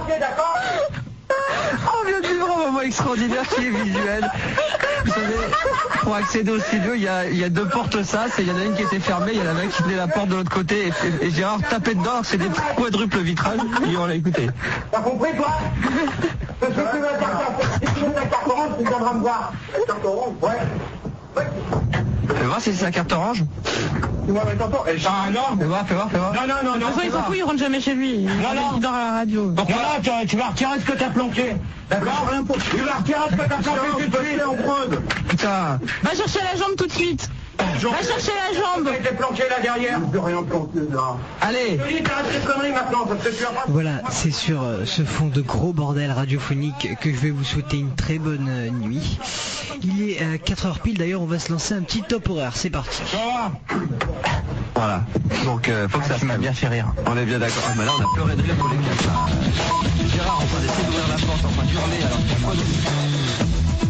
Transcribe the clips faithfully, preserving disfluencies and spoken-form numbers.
pied, d'accord? On vient de vivre un moment extraordinaire qui est visuel. Vous savez, pour accéder au studio, il y a, il y a deux portes sas, et il y en a une qui était fermée, il y en avait qui tenait la porte de l'autre côté, et, et Gérard tapait dedans, c'est des quadruples vitrages, et on l'a écouté. T'as compris, toi? Si tu veux la carte, si tu veux la carte orange, tu viendras me voir. La carte orange? Ouais. Ouais. Fais voir si c'est la carte orange. Tu vois, mais t'entends? Eh, ah, non. Fais voir, fais voir, fais voir. Non, non, non, non. De toute façon, il s'en fout, il rentre jamais chez lui. Il, Non, non. il dort à la radio. Pourquoi? Non, non, tu, tu vas retirer ce que t'as planqué. D'accord? Rien pour... Tu vas retirer ce que t'as planqué tout de suite. En preuve. Putain. Va chercher la jambe tout de suite. Va chercher la jambe. Tu été planqué là derrière. Je peux rien planquer là. Allez. Je te dis, t'arrêtes ces conneries maintenant, parce que tu vas pas... Voilà, c'est sur euh, ce fond de gros bordel radiophonique que je vais vous souhaiter une très bonne euh, nuit. Il est euh, quatre heures pile, d'ailleurs on va se lancer un petit top horaire, c'est parti. Voilà. Donc, euh, faut que ça m'a bien fait rire. On est bien d'accord. Ah, mais là, on a pleuré de rire pour les quatre. Là. Gérard, en train d'essayer d'ouvrir la porte, en train d'hurler, alors qu'il y a quoi d'autre?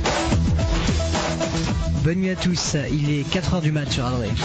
Bonne nuit à tous, il est quatre heures du mat sur Adré.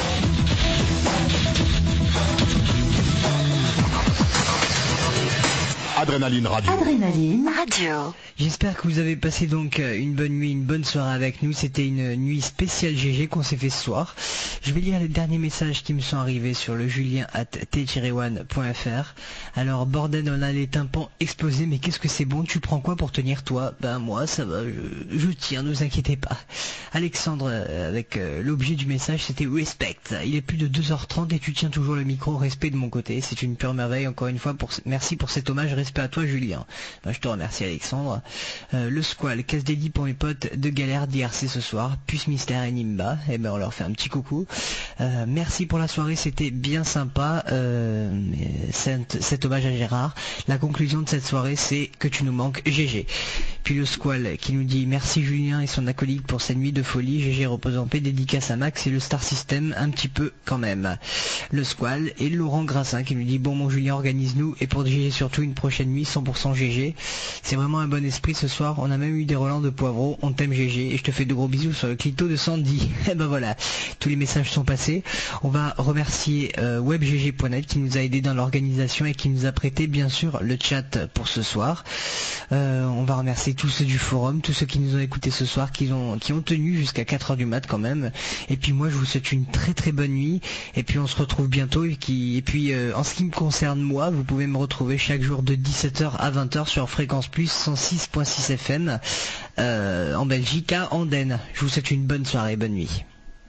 Adrénaline Radio. Adrénaline Radio. J'espère que vous avez passé donc une bonne nuit, une bonne soirée avec nous. C'était une nuit spéciale G G qu'on s'est fait ce soir. Je vais lire les derniers messages qui me sont arrivés sur le julien arobase t tiret one point f r. Alors bordel, on a les tympans explosés, mais qu'est-ce que c'est bon? Tu prends quoi pour tenir toi? Ben moi ça va, je, je tiens, ne vous inquiétez pas. Alexandre avec euh, l'objet du message c'était respect. Il est plus de deux heures trente et tu tiens toujours le micro, respect de mon côté. C'est une pure merveille, encore une fois, pour, merci pour cet hommage, respect à toi Julien. Ben, je te remercie Alexandre. Euh, le squal, casse dédié pour mes potes de galère d'I R C ce soir, Puce Mystère et Nimba, et eh ben on leur fait un petit coucou. Euh, merci pour la soirée, c'était bien sympa, euh, cet, cet hommage à Gérard. La conclusion de cette soirée c'est que tu nous manques G G. Puis le squal qui nous dit merci Julien et son acolyte pour cette nuit de folie, G G repose en paix, dédicace à Max et le Star System un petit peu quand même. Le squal et Laurent Grassin qui nous dit bon mon Julien organise-nous et pour G G surtout une prochaine nuit cent pour cent G G. C'est vraiment un bon esprit ce soir, on a même eu des relents de poivreau, on t'aime G G et je te fais de gros bisous sur le clito de Sandy. Et ben voilà, tous les messages sont passés. On va remercier euh, webgg point net qui nous a aidé dans l'organisation et qui nous a prêté bien sûr le chat pour ce soir. Euh, on va remercier tous ceux du forum, tous ceux qui nous ont écoutés ce soir, qui ont, qui ont tenu jusqu'à quatre heures du mat quand même. Et puis moi je vous souhaite une très très bonne nuit et puis on se retrouve bientôt et, qui, et puis euh, en ce qui me concerne moi, vous pouvez me retrouver chaque jour de dix-sept heures à vingt heures sur Fréquence Plus cent six point six F M euh, en Belgique à Andenne. Je vous souhaite une bonne soirée, bonne nuit.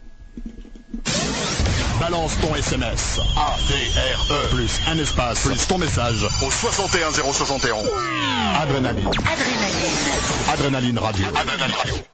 Balance ton S M S A D R E plus un espace plus ton message au soixante et un zéro soixante et onze. Adrénaline. Adrénaline. Adrénaline Radio. Adrénaline Radio.